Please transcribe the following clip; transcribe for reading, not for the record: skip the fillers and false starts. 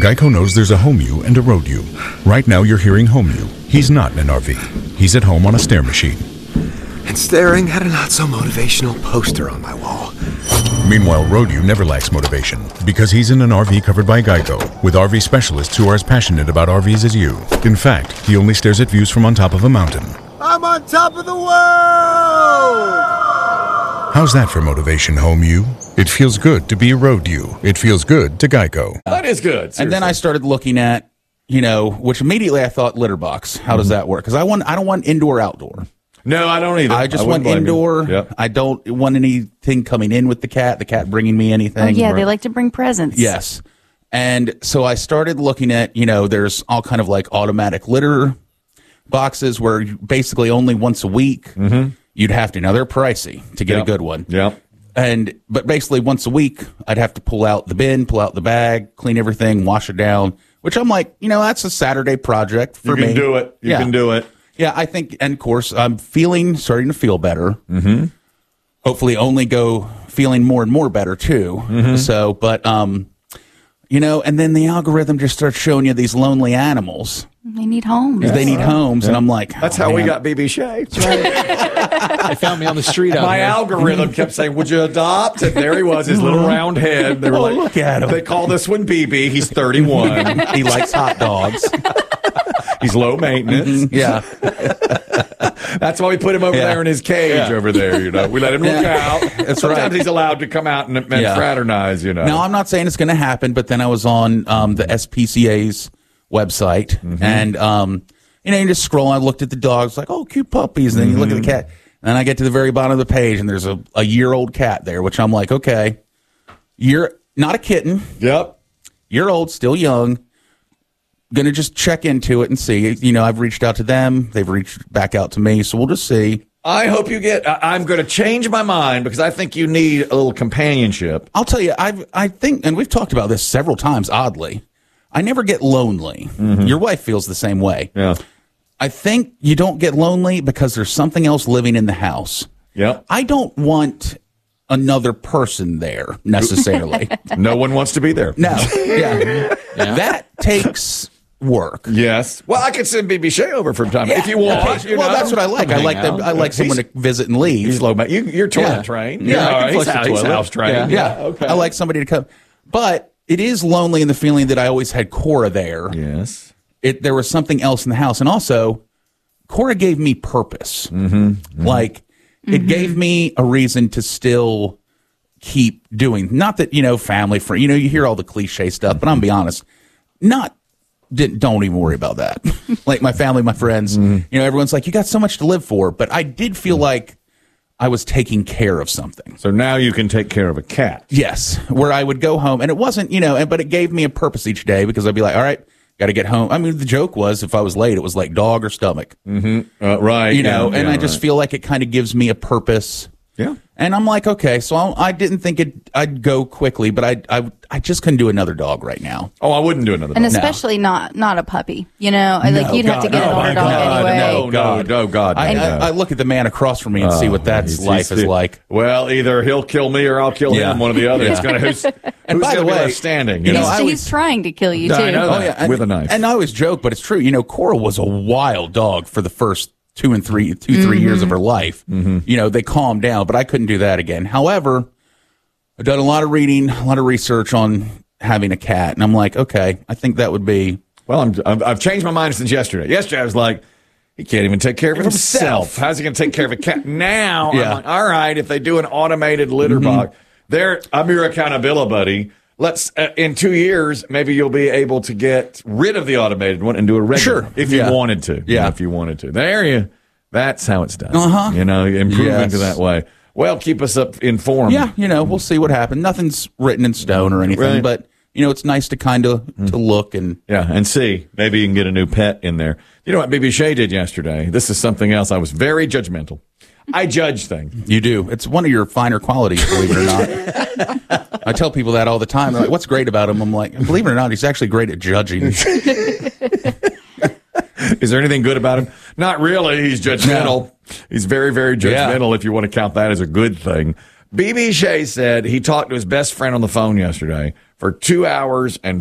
Geico knows there's a home you and a road you. Right now you're hearing home you. He's not in an RV. He's at home on a stair machine. And staring at a not-so-motivational poster on my wall. Meanwhile, road you never lacks motivation because he's in an RV covered by Geico with RV specialists who are as passionate about RVs as you. In fact, he only stares at views from on top of a mountain. I'm on top of the world! How's that for motivation, home you? It feels good to be a road you. It feels good to Geico. That is good. Seriously. And then I started looking at, which immediately I thought litter box. How does that work? Because I don't want indoor outdoor. No, I don't either. I just want indoor. Yep. I don't want anything coming in with the cat bringing me anything. Oh, yeah, they like to bring presents. Yes. And so I started looking at, there's all kind of like automatic litter boxes where basically only once a week you'd have to. Now, they're pricey to get a good one. Yeah. But basically once a week I'd have to pull out the bin, pull out the bag, clean everything, wash it down, which I'm like, that's a Saturday project for me. You can do it. You can do it. Yeah, I think, and of course, I'm starting to feel better. Mm-hmm. Hopefully, only go feeling more and more better too. Mm-hmm. So, but and then the algorithm just starts showing you these lonely animals. They need homes. They need homes, and I'm like, that's how we got BB Shea. They found me on the street out My here. algorithm kept saying, "Would you adopt?" And there he was, his little round head. They were like, "Look at him." They call this one BB. He's 31. He likes hot dogs. He's low maintenance. Yeah. That's why we put him over there in his cage over there, We let him look out. That's Sometimes right. he's allowed to come out and fraternize, Now, I'm not saying it's going to happen, but then I was on the SPCA's website, and, you just scroll. I looked at the dogs, like, oh, cute puppies. And then you look at the cat. And then I get to the very bottom of the page, and there's a year-old cat there, which I'm like, okay, you're not a kitten. Yep. Year old, still young. Going to just check into it and see. I've reached out to them. They've reached back out to me. So we'll just see. I hope you get. I'm going to change my mind because I think you need a little companionship. I'll tell you, I think, and we've talked about this several times, oddly, I never get lonely. Your wife feels the same way. Yeah. I think you don't get lonely because there's something else living in the house. Yep. I don't want another person there necessarily. No one wants to be there. No. Yeah. That takes work. Yes. Well, I could send BB Shea over from time if you want. That's what I like. I like someone to visit and leave. He's low. You're toilet trained. Yeah, he's house trained. Yeah. Okay. I like somebody to come, but it is lonely in the feeling that I always had Cora there. Yes. There was something else in the house, and also Cora gave me purpose. Like it gave me a reason to still keep doing. Not that family friend. You hear all the cliche stuff, but I'm gonna be honest. Don't even worry about that. Like my family, my friends, everyone's like, you got so much to live for. But I did feel like I was taking care of something. So now you can take care of a cat. Yes. Where I would go home and it wasn't, but it gave me a purpose each day because I'd be like, all right, got to get home. I mean, the joke was if I was late, it was like dog or stomach. Right. And I just feel like it kind of gives me a purpose. Yeah. And I'm like, okay, so I didn't think I'd go quickly, but I just couldn't do another dog right now. Oh, I wouldn't do another dog. And especially not a puppy. You'd have to get an older dog anyway. No, God. I look at the man across from me and see what that's life is like. Well, either he'll kill me or I'll kill him, one or the other. It's gonna who's by the way, standing. He's trying to kill you too. I know that. With a knife. And I always joke, but it's true. Cora was a wild dog for the first 3 years of her life. They calmed down, but I couldn't do that again. However, I've done a lot of reading, a lot of research on having a cat, and I'm like, okay, I think that would be. Well, I've changed my mind since yesterday. Yesterday, I was like, he can't even take care of himself. How's he going to take care of a cat? Now, I'm like, all right, if they do an automated litter box, I'm your accountability buddy. Let's in 2 years, maybe you'll be able to get rid of the automated one and do a regular if you wanted to. Yeah, if you wanted to. That's how it's done. Improving to that way. Well, keep us informed. Yeah, we'll see what happens. Nothing's written in stone or anything, but it's nice to kind of to look and and see. Maybe you can get a new pet in there. You know what BB Shea did yesterday? This is something else. I was very judgmental. I judge things. You do. It's one of your finer qualities, believe it or not. I tell people that all the time. They're like, what's great about him? I'm like, believe it or not, he's actually great at judging. Is there anything good about him? Not really. He's judgmental. No. He's very, very judgmental if you want to count that as a good thing. BB Shea said he talked to his best friend on the phone yesterday for 2 hours and